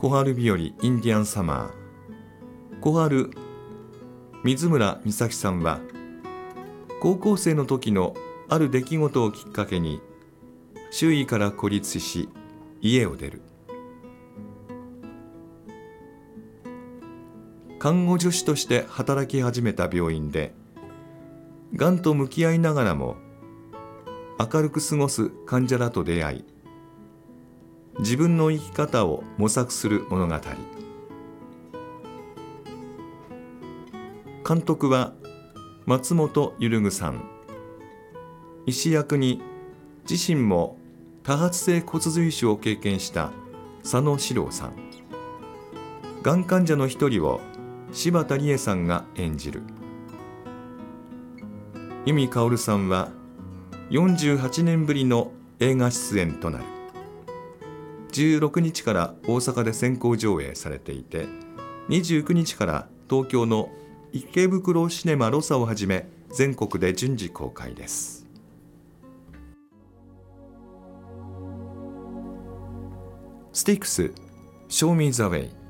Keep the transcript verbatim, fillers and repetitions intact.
小春日和インディアンサマー。小春水村美咲さんは高校生の時のある出来事をきっかけに周囲から孤立し家を出る。看護助手として働き始めた病院でがんと向き合いながらも明るく過ごす患者らと出会い、自分の生き方を模索する物語。監督は松本ゆるぐさん。医師役に自身も多発性骨髄腫を経験した佐野史郎さん。がん患者の一人を柴田理恵さんが演じる。由美かおるさんはよんじゅうはちねんぶりの映画出演となる。じゅうろくにちから大阪で先行上映されていて、にじゅうくにちから東京の池袋シネマロサをはじめ全国で順次公開です。スティックス Show Me the Way。